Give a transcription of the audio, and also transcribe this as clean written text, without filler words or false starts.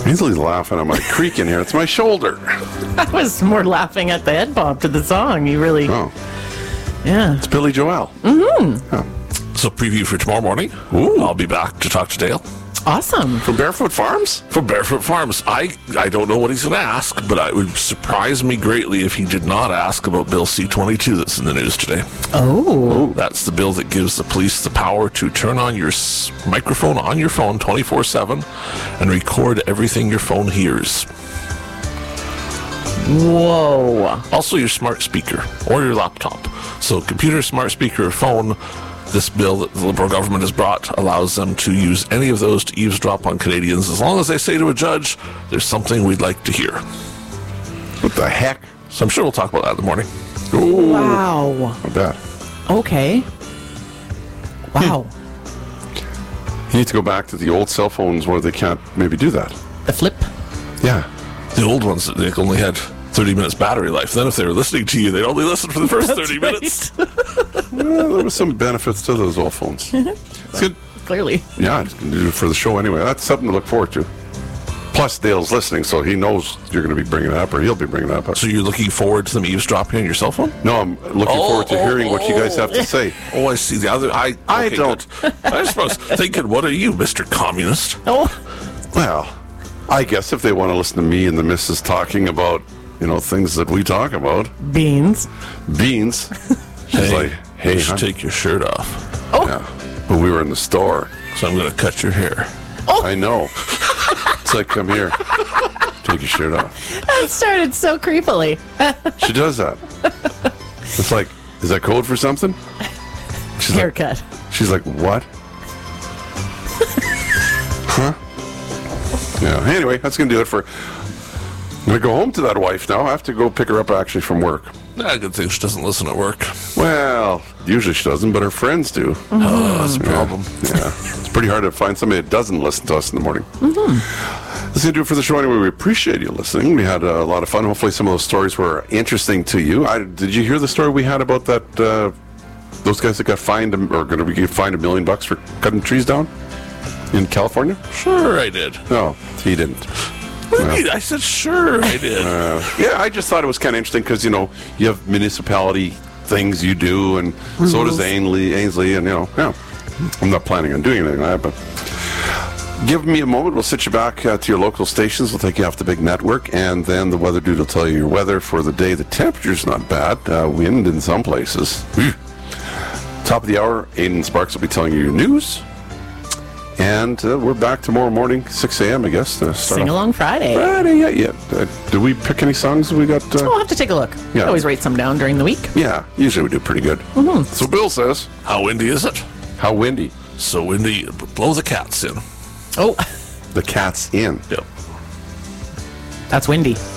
Easily laughing at my creak in here. It's my shoulder. I was more laughing at the head bop to the song. You really... Oh, Yeah. it's Billy Joel. So preview for tomorrow morning. Ooh. I'll be back to talk to Dale Awesome. From Barefoot Farms? from Barefoot Farms. I don't know what he's going to ask, but it would surprise me greatly if he did not ask about Bill C-22 that's in the news today. Oh. That's the bill that gives the police the power to turn on your microphone on your phone 24/7 and record everything your phone hears. Whoa. Also your smart speaker or your laptop. So computer, smart speaker, or phone, this bill that the Liberal government has brought allows them to use any of those to eavesdrop on Canadians as long as they say to a judge, there's something we'd like to hear. What the heck? So I'm sure we'll talk about that in the morning. Ooh, Wow. not bad. Okay. Wow. You need to go back to the old cell phones where they can't maybe do that. The flip. Yeah. The old ones, they only had 30 minutes battery life. Then if they were listening to you, they'd only listen for the first 30 minutes. Well, there was some benefits to those old phones. It's good. Clearly. Yeah, it's going to do it for the show anyway. That's something to look forward to. Plus, Dale's listening, so he knows you're going to be bringing it up, or he'll be bringing it up. So you're looking forward to them eavesdropping on your cell phone? No, I'm looking forward to hearing what you guys have to say. Oh, I see. The other, I okay, don't. good. I suppose thinking, what are you, Mr. Communist? Oh. Well, I guess if they want to listen to me and the missus talking about, things that we talk about, Beans. beans, she's like, hey, you should hon. take your shirt off. Yeah. But we were in the store. So I'm going to cut your hair. I know. It's like, come here. Take your shirt off. That started so creepily. She does that. It's like, is that code for something? She's Haircut. She's like, what? Huh? Yeah. Anyway, that's going to do it for... I'm going to go home to that wife now. I have to go pick her up actually from work. Good thing she doesn't listen at work. Well, usually she doesn't, but her friends do. Oh, that's a problem. Yeah. It's pretty hard to find somebody that doesn't listen to us in the morning. That's going to do it for the show anyway. We appreciate you listening. We had a lot of fun. Hopefully some of those stories were interesting to you. Did you hear the story we had about that, those guys that got fined or going to be fined $1 million for cutting trees down in California? Sure I did. No, he didn't. What do you mean? I said sure I did. Yeah, I just thought it was kind of interesting because, you have municipality things you do, and so does Ainsley, and, yeah. I'm not planning on doing anything like that, but give me a moment. We'll sit you back to your local stations. We'll take you off the big network, and then the weather dude will tell you your weather for the day. The temperature's not bad. Wind in some places. Top of the hour, Aiden Sparks will be telling you your news. And we're back tomorrow morning, 6 a.m., I guess. To start Sing off. Along Friday. Friday, yeah. Did we pick any songs we got? I'll have to take a look. Yeah. I always write some down during the week. Yeah, usually we do pretty good. So Bill says, How windy is it? how windy? So windy, blow the cats in. Oh, The cat's in. Yep. that's windy.